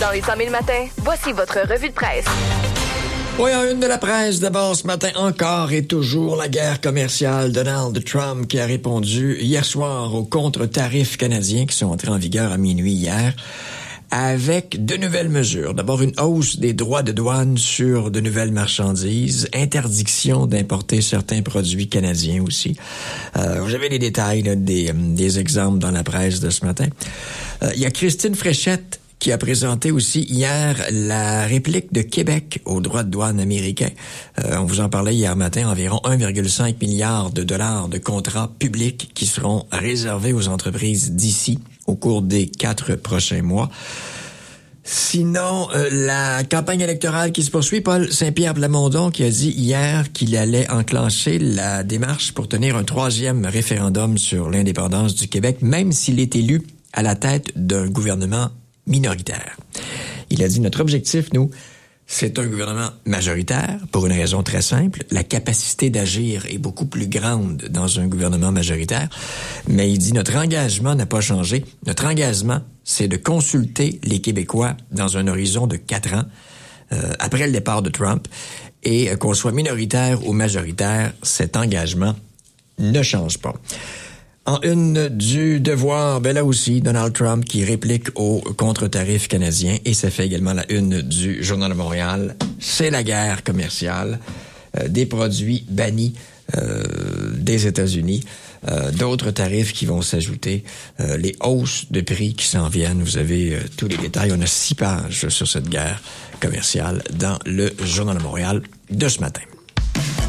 Dans les 100 000 matins, voici votre revue de presse. Oui, en une de la presse, d'abord ce matin, encore et toujours la guerre commerciale. Donald Trump qui a répondu hier soir aux contre-tarifs canadiens qui sont entrés en vigueur à minuit hier, avec de nouvelles mesures. D'abord, une hausse des droits de douane sur de nouvelles marchandises, interdiction d'importer certains produits canadiens aussi. Vous avez les détails là, des exemples dans la presse de ce matin. Il y a Christine Fréchette qui a présenté aussi hier la réplique de Québec aux droits de douane américains. On vous en parlait hier matin, environ 1,5 milliard de dollars de contrats publics qui seront réservés aux entreprises d'ici au cours des 4 prochains mois. Sinon, la campagne électorale qui se poursuit, Paul Saint-Pierre Plamondon qui a dit hier qu'il allait enclencher la démarche pour tenir un 3e référendum sur l'indépendance du Québec, même s'il est élu à la tête d'un gouvernement minoritaire. Il a dit, notre objectif, nous, c'est un gouvernement majoritaire pour une raison très simple. La capacité d'agir est beaucoup plus grande dans un gouvernement majoritaire. Mais il dit, notre engagement n'a pas changé. Notre engagement, c'est de consulter les Québécois dans un horizon de 4 ans, après le départ de Trump. Et qu'on soit minoritaire ou majoritaire, cet engagement ne change pas. En une du Devoir, ben là aussi, Donald Trump qui réplique aux contre-tarifs canadiens, et ça fait également la une du Journal de Montréal. C'est la guerre commerciale, des produits bannis des États-Unis, d'autres tarifs qui vont s'ajouter, les hausses de prix qui s'en viennent. Vous avez tous les détails. On a 6 pages sur cette guerre commerciale dans le Journal de Montréal de ce matin.